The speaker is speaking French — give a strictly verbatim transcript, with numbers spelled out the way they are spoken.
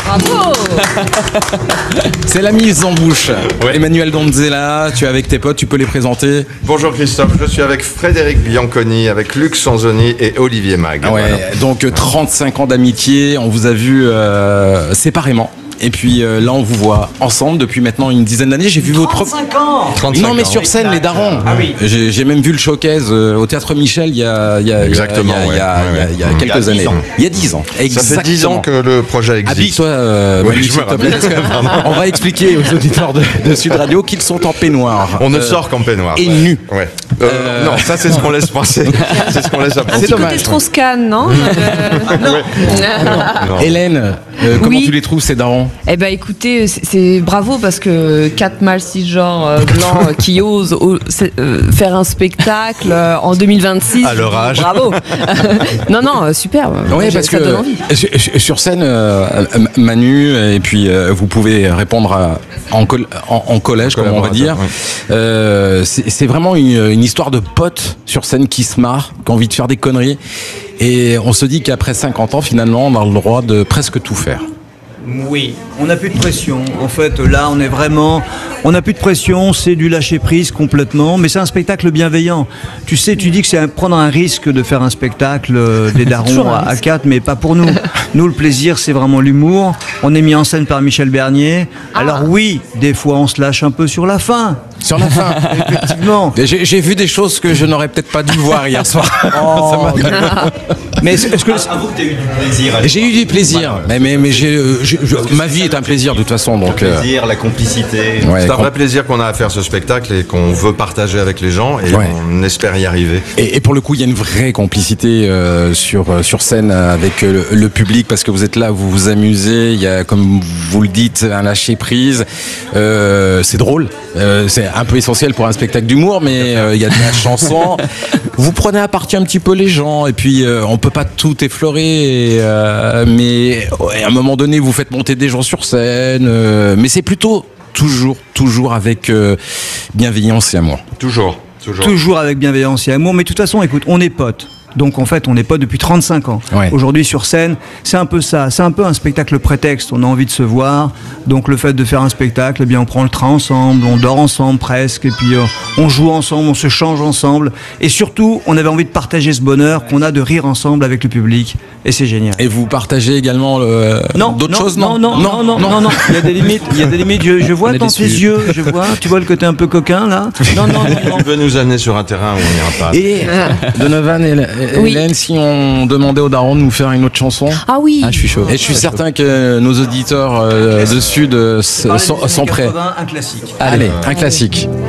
Bravo. C'est la mise en bouche. Ouais. Emmanuel Donzella, tu es avec tes potes, tu peux les présenter. Bonjour Christophe, je suis avec Frédéric Bianconi, avec Luc Sanzoni et Olivier Mag. Ah ouais, voilà. Donc trente-cinq ans d'amitié, on vous a vu euh, séparément. Et puis euh, là, on vous voit ensemble depuis maintenant une dizaine d'années. J'ai vu votre trente-cinq ans. trente-cinq non, mais sur scène, oui. Les darons. Ah oui. J'ai, j'ai même vu le showcase euh, au Théâtre Michel il y a, il y a, Exactement, il y a, il y a, ouais. il y a, il y a quelques il y a années. Ans. Il y a dix ans. Exactement. Ça fait dix ans que le projet existe. Habille-toi, euh, oui, Manu, s'il te plaît. On va expliquer aux auditeurs de, de Sud Radio qu'ils sont en peignoir. On ne euh, sort qu'en peignoir. Et nu. Ouais. Euh, euh... Non, ça c'est ce qu'on laisse penser. C'est ce qu'on laisse penser. Un petit côté Strauss-Kahn, non? Non. Hélène, euh, comment oui. tu les trouves ces darons? Eh ben écoutez, c'est, c'est bravo parce que quatre mâles cisgenres euh, blancs euh, qui osent euh, faire un spectacle euh, en deux mille vingt-six. À leur âge. Bravo. non non, euh, super. Oui, parce ça que donne envie. Sur scène, euh, Manu, et puis euh, vous pouvez répondre à, en, col- en, en collège, comme on va dire. Oui. Euh, c'est, c'est vraiment une, une histoire de potes sur scène qui se marrent, qui ont envie de faire des conneries. Et on se dit qu'après cinquante ans, finalement, on a le droit de presque tout faire. Oui, on n'a plus de pression. En fait, là, on est vraiment... On n'a plus de pression, c'est du lâcher-prise complètement, mais c'est un spectacle bienveillant. Tu sais, tu dis que c'est prendre un risque de faire un spectacle euh, des darons à, à quatre, mais pas pour nous. Nous, le plaisir, c'est vraiment l'humour. On est mis en scène par Michel Bernier. Ah. Alors oui, des fois, on se lâche un peu sur la fin. Sur la fin, effectivement. J'ai, j'ai vu des choses que je n'aurais peut-être pas dû voir hier soir. Oh, mais est-ce, est-ce que avoue que tu as eu du plaisir? J'ai eu du plaisir, mais, mais, mais j'ai, j'ai, je, ma vie est un plaisir de toute façon. Donc, le plaisir, euh... la complicité. Ouais, c'est un vrai plaisir qu'on a à faire ce spectacle et qu'on veut partager avec les gens et ouais. On espère y arriver. Et, et pour le coup, il y a une vraie complicité euh, sur, sur scène avec le, le public parce que vous êtes là, vous vous amusez, il y a, comme vous le dites, un lâcher-prise. Euh, c'est drôle, euh, c'est un peu essentiel pour un spectacle d'humour, mais euh, il y a de la chanson. Vous prenez à partie un petit peu les gens et puis euh, on peut pas tout effleurer, et, euh, mais ouais, à un moment donné, vous faites monter des gens sur scène, euh, mais c'est plutôt toujours, toujours avec euh, bienveillance et amour. Toujours, toujours. Toujours avec bienveillance et amour, mais de toute façon, écoute, on est potes. Donc en fait, on n'est pas depuis trente-cinq ans. Ouais. Aujourd'hui sur scène, c'est un peu ça. C'est un peu un spectacle prétexte. On a envie de se voir. Donc le fait de faire un spectacle, eh bien on prend le train ensemble, on dort ensemble presque, et puis euh, on joue ensemble, on se change ensemble. Et surtout, on avait envie de partager ce bonheur qu'on a de rire ensemble avec le public. Et c'est génial. Et vous partagez également le... non, d'autres non, choses non non non, non, non, non, non. Il y a des limites. Il y a des limites. Je, je vois dans tes yeux. Je vois. Tu vois le côté un peu coquin là. Non, non, non. Tu veux nous amener sur un terrain où on n'ira pas. Et Donovan et Oui. Hélène, si on demandait aux darons de nous faire une autre chanson. Ah oui. Ah, je suis chaud. Et je suis certain que nos auditeurs euh, de Sud euh, sont, sont prêts. Un classique. Allez, un classique.